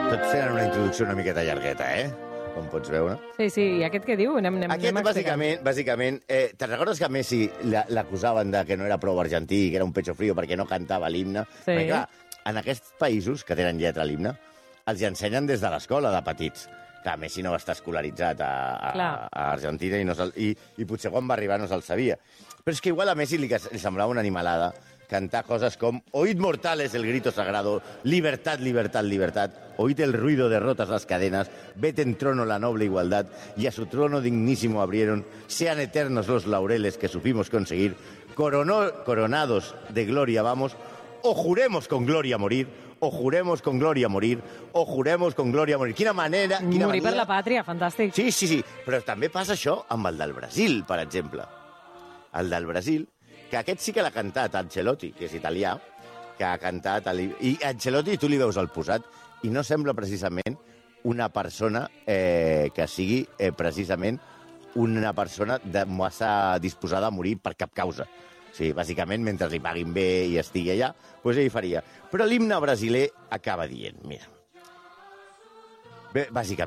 Tots tenen una introducció una miqueta llargueta, com pots veure. Sí, i aquest què diu? Aquest, bàsicament, te'n recordes que a Messi l'acusaven de que no era prou argentí, que era un pecho frío perquè no cantava l'himne? Sí. Perquè, clar, en aquests països que tenen lletra a l'himne, els hi ensenyen des de l'escola de petits. Clar, Messi no va estar escolaritzat a Argentina i potser quan va arribar no se'l sabia. Però és que igual a Messi li semblava una animalada cantar coses com «Oíd mortales el grito sagrado, libertad, libertad, libertad, oíd el ruido de rotas las cadenas, vete en trono la noble igualdad, y a su trono dignísimo abrieron, sean eternos los laureles que supimos conseguir, coronados de gloria vamos, o juremos con gloria morir, o juremos con gloria morir, o juremos con gloria morir». Quina manera... Morir per la pàtria, fantàstic. Sí, però també passa això amb el del Brasil, per exemple. El del Brasil, que aquest sí que l'ha cantat Ancelotti, que és italià, que ha cantat... I Ancelotti, tu li veus el posat, i no sembla precisament una persona que sigui precisament una persona massa disposada a morir per cap causa. O sigui, bàsicament, mentre li paguin bé i estigui allà, doncs ell faria. Però l'himne brasiler acaba dient, mira, bé, bàsicament,